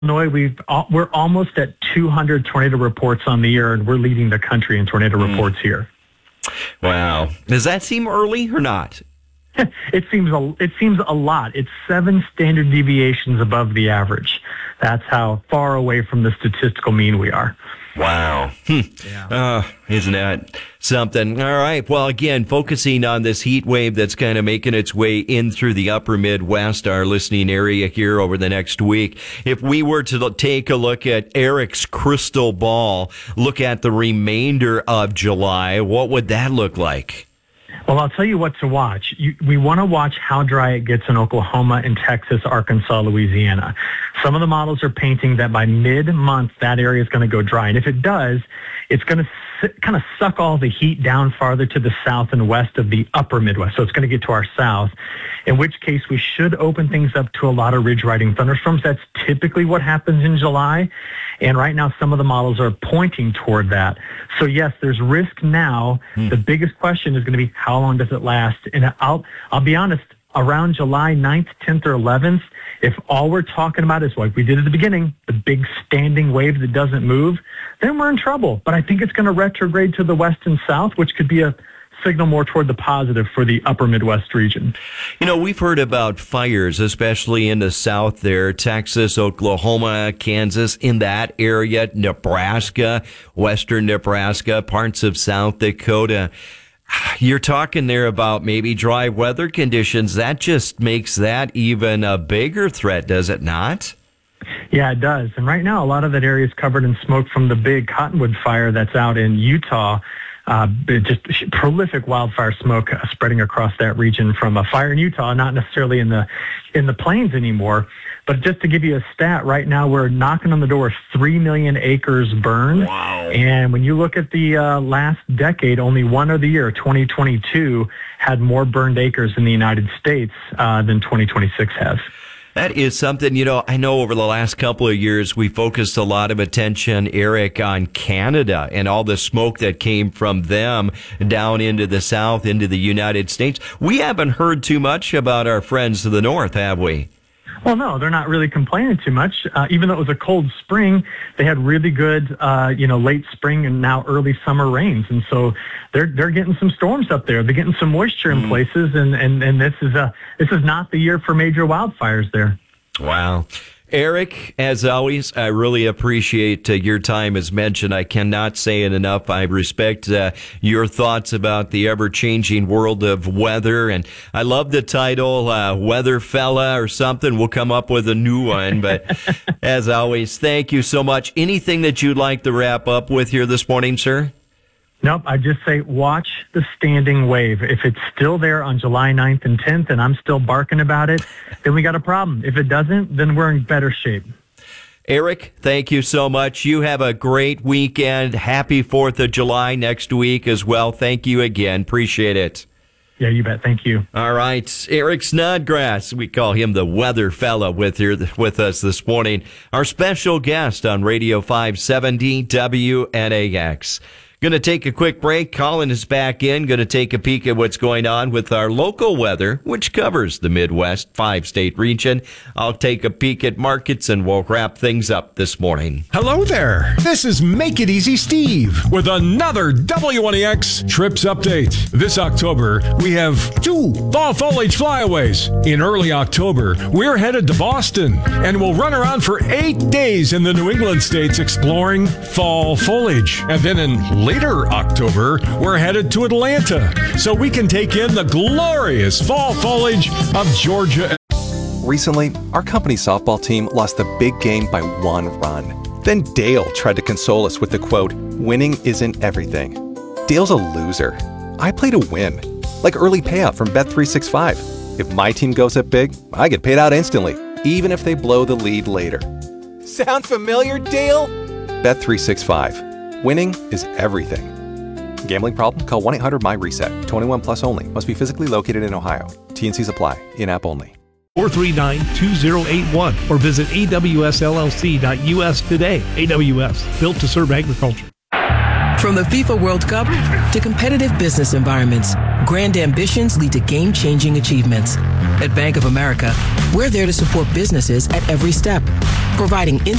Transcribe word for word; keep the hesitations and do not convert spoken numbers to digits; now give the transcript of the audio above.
Illinois, we've we're almost at two hundred tornado reports on the year, and we're leading the country in tornado mm. reports here. Wow. Does that seem early or not? It seems a, it seems a lot. It's seven standard deviations above the average. That's how far away from the statistical mean we are. Wow. Hmm. Yeah. Uh, isn't that something? All right. Well, again, focusing on this heat wave that's kind of making its way in through the upper Midwest, our listening area here over the next week. If we were to take a look at Eric's crystal ball, look at the remainder of July, what would that look like? Well, I'll tell you what to watch. You, we want to watch how dry it gets in Oklahoma and Texas, Arkansas, Louisiana. Some of the models are painting that by mid-month, that area is going to go dry. And if it does, it's going to kind of suck all the heat down farther to the south and west of the upper Midwest. So it's going to get to our south, in which case we should open things up to a lot of ridge-riding thunderstorms. That's typically what happens in July. And right now, some of the models are pointing toward that. So yes, there's risk now. Hmm. The biggest question is going to be, how long does it last? And I'll, I'll be honest, around July ninth, tenth, or eleventh, if all we're talking about is like we did at the beginning, the big standing wave that doesn't move, then we're in trouble. But I think it's going to retrograde to the west and south, which could be a signal more toward the positive for the upper Midwest region. You know, we've heard about fires, especially in the south there, Texas, Oklahoma, Kansas, in that area, Nebraska, western Nebraska, parts of South Dakota. You're talking there about maybe dry weather conditions. That just makes that even a bigger threat, does it not? Yeah, it does. And right now, a lot of that area is covered in smoke from the big cottonwood fire that's out in Utah. Uh, just prolific wildfire smoke uh, spreading across that region from a fire in Utah, not necessarily in the in the plains anymore. But just to give you a stat, right now we're knocking on the door of three million acres burned. Wow. And when you look at the uh, last decade, only one other year, twenty twenty-two, had more burned acres in the United States uh, than twenty twenty-six has. That is something, you know, I know over the last couple of years, we focused a lot of attention, Eric, on Canada and all the smoke that came from them down into the south, into the United States. We haven't heard too much about our friends to the north, have we? Well, no, they're not really complaining too much. Uh, even though it was a cold spring, they had really good, uh, you know, late spring and now early summer rains. And so they're they're getting some storms up there. They're getting some moisture in mm. places. And, and, and this is a this is not the year for major wildfires there. Wow. Eric, as always, I really appreciate uh, your time. As mentioned, I cannot say it enough. I respect uh, your thoughts about the ever-changing world of weather, and I love the title, uh, Weather Fella or something. We'll come up with a new one, but as always, thank you so much. Anything that you'd like to wrap up with here this morning, sir? Nope, I just say watch the standing wave. If it's still there on July ninth and tenth and I'm still barking about it, then we got a problem. If it doesn't, then we're in better shape. Eric, thank you so much. You have a great weekend. Happy fourth of July next week as well. Thank you again. Appreciate it. Yeah, you bet. Thank you. All right. Eric Snodgrass, we call him the weather fella with here with us this morning. Our special guest on Radio five seventy W N A X. Going to take a quick break. Colin is back in. Going to take a peek at what's going on with our local weather, which covers the Midwest five-state region. I'll take a peek at markets, and we'll wrap things up this morning. Hello there. This is Make It Easy Steve with another W N A X Trips Update. This October, we have two fall foliage flyaways. In early October, we're headed to Boston, and we'll run around for eight days in the New England states exploring fall foliage. And then in later October, we're headed to Atlanta so we can take in the glorious fall foliage of Georgia. Recently, our company softball team lost the big game by one run. Then Dale tried to console us with the quote, "Winning isn't everything." Dale's a loser. I play to win, like early payout from Bet three sixty-five. If my team goes up big, I get paid out instantly, even if they blow the lead later. Sound familiar, Dale? Bet three sixty-five. Winning is everything. Gambling problem? Call one eight hundred M Y reset. twenty-one plus only. Must be physically located in Ohio. T N Cs apply. In-app only. four three nine, two zero eight one or visit A W S L L C dot U S today. A W S, built to serve agriculture. From the FIFA World Cup to competitive business environments, grand ambitions lead to game-changing achievements. At Bank of America, we're there to support businesses at every step, providing